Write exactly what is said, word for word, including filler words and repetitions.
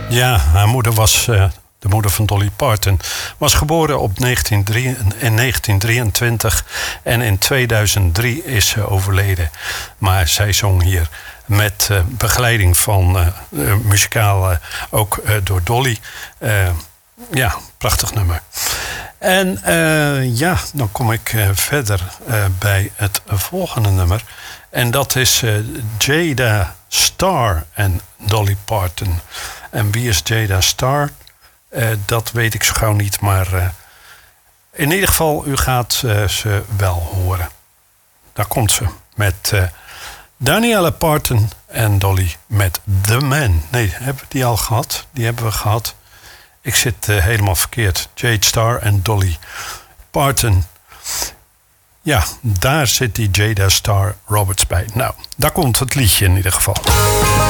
Ja, haar moeder was, uh, de moeder van Dolly Parton, was geboren op negentien drie, in negentien drieëntwintig en in tweeduizend drie is ze overleden. Maar zij zong hier met uh, begeleiding van uh, uh, muzikaal uh, ook uh, door Dolly. Uh, ja, prachtig nummer. En uh, ja, dan kom ik uh, verder uh, bij het volgende nummer. En dat is uh, Jada Starr en Dolly Parton. En wie is Jada Starr? Uh, dat weet ik zo gauw niet, maar uh, in ieder geval, u gaat uh, ze wel horen. Daar komt ze met uh, Danielle Parton en Dolly met The Man. Nee, hebben we die al gehad? Die hebben we gehad. Ik zit uh, helemaal verkeerd. Jada Starr en Dolly Parton. Ja, daar zit die Jada Starr Roberts bij. Nou, daar komt het liedje in ieder geval.